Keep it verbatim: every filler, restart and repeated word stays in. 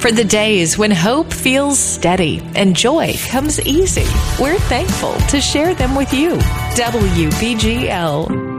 For the days when hope feels steady and joy comes easy, we're thankful to share them with you. W B G L.